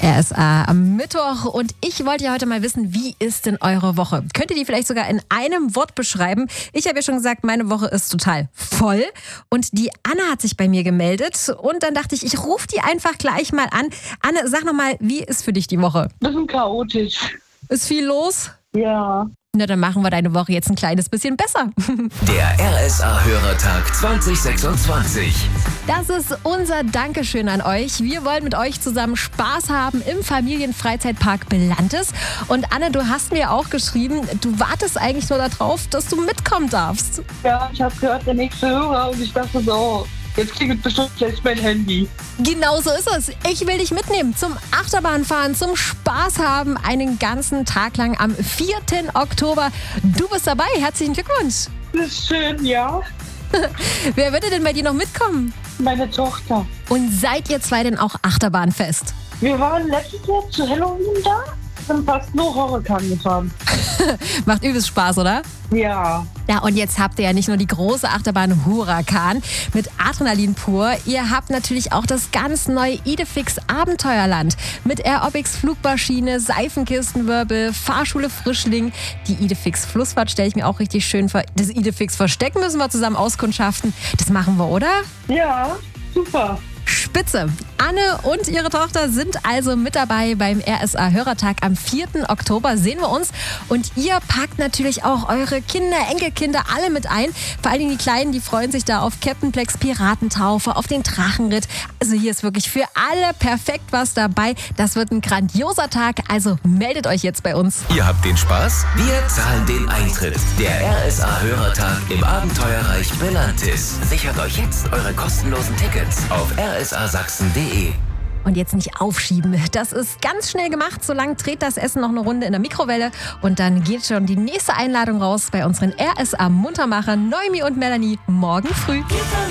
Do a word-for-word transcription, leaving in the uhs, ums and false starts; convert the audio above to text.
R S A am Mittwoch und ich wollte ja heute mal wissen, wie ist denn eure Woche? Könnt ihr die vielleicht sogar in einem Wort beschreiben? Ich habe ja schon gesagt, meine Woche ist total voll und die Anne hat sich bei mir gemeldet und dann dachte ich, ich rufe die einfach gleich mal an. Anne, sag nochmal, wie ist für dich die Woche? Bisschen chaotisch. Ist viel los? Ja. Na, dann machen wir deine Woche jetzt ein kleines bisschen besser. Der R S A-Hörertag zwanzig sechsundzwanzig. Das ist unser Dankeschön an euch. Wir wollen mit euch zusammen Spaß haben im Familienfreizeitpark Belantes. Und Anne, du hast mir auch geschrieben, du wartest eigentlich nur darauf, dass du mitkommen darfst. Ja, ich habe gehört, der nächste Hörer und ich dachte so, jetzt klingelt bestimmt gleich mein Handy. Genau so ist es. Ich will dich mitnehmen zum Achterbahnfahren, zum Spaß haben, einen ganzen Tag lang am vierten Oktober. Du bist dabei. Herzlichen Glückwunsch. Das ist schön, ja. Wer würde denn bei dir noch mitkommen? Meine Tochter. Und seid ihr zwei denn auch Achterbahnfest? Wir waren letztes Jahr zu Halloween da, sind fast nur Hurrikan gefahren. Macht übelst Spaß, oder? Ja. Ja, und jetzt habt ihr ja nicht nur die große Achterbahn Huracan mit Adrenalin pur, ihr habt natürlich auch das ganz neue Idefix Abenteuerland mit Aerobics Flugmaschine, Seifenkistenwirbel, Fahrschule Frischling. Die Idefix Flussfahrt stelle ich mir auch richtig schön vor. Das Idefix Versteck müssen wir zusammen auskundschaften. Das machen wir, oder? Ja, super. Spitze. Anne und ihre Tochter sind also mit dabei beim R S A-Hörertag am vierten Oktober. Sehen wir uns. Und ihr packt natürlich auch eure Kinder, Enkelkinder alle mit ein. Vor allen Dingen die Kleinen, die freuen sich da auf Captain Plex Piratentaufe, auf den Drachenritt. Also hier ist wirklich für alle perfekt was dabei. Das wird ein grandioser Tag. Also meldet euch jetzt bei uns. Ihr habt den Spaß? Wir zahlen den Eintritt. Der R S A-Hörertag im Abenteuerreich Belantis. Sichert euch jetzt eure kostenlosen Tickets auf r s a sachsen punkt d e. Und jetzt nicht aufschieben. Das ist ganz schnell gemacht. Solange dreht das Essen noch eine Runde in der Mikrowelle. Und dann geht schon die nächste Einladung raus bei unseren R S A-Muntermachern Noemi und Melanie morgen früh.